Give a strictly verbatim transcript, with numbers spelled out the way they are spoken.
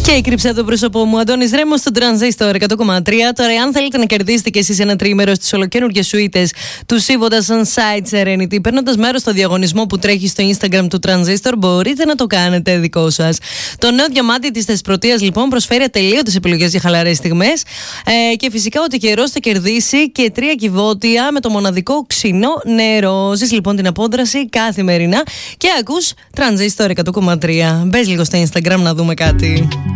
Και έκρυψε το πρόσωπό μου, Αντώνης Ρέμος, στον Transistor εκατό κόμμα τρία. Τώρα, αν θέλετε να κερδίσετε κι εσείς ένα τριήμερο στις ολοκαίνουργιες σουίτες του Sivoda Sunside Serenity, παίρνοντας μέρος στο διαγωνισμό που τρέχει στο Instagram του Transistor, μπορείτε να το κάνετε δικό σας. Το νέο διαμάτι της Θεσπρωτείας, λοιπόν, προσφέρει ατελείωτες επιλογές για χαλαρές στιγμές. Ε, και φυσικά ότι καιρός θα κερδίσει και τρία κυβότια με το μοναδικό ξινό νερό. Ζεις λοιπόν την απόδραση καθημερινά και ακούς Transistor εκατό κόμμα τρία. Μπες λίγο στο Instagram να δούμε κάτι.